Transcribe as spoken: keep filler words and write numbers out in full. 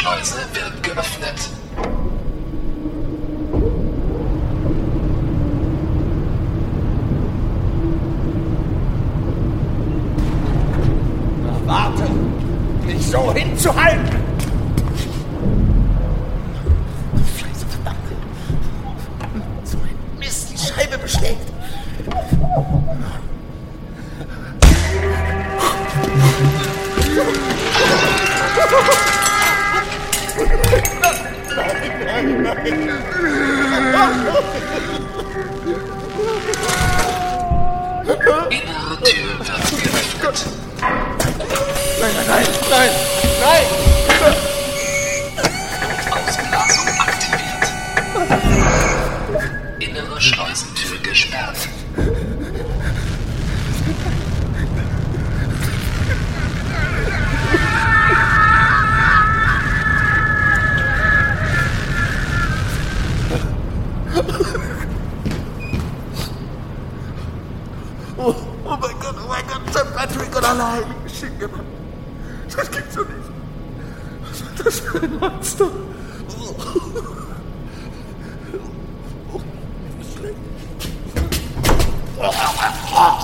Schleuse wird geöffnet. Na, warte! Nicht so hinzuhalten! Scheiße, verdammt! So ein Mist, die Scheibe beschlägt! Nein, nein, nein! Innere Tür wird geöffnet. Nein, nein, nein, nein, nein! Ausblasung aktiviert. Innere Schleusentür gesperrt. Oh, oh mein Gott, oh mein Gott, Sankt Patrick und alle Heiligen Geschenke. Das gibt's doch nicht. Was war das für ein Monster?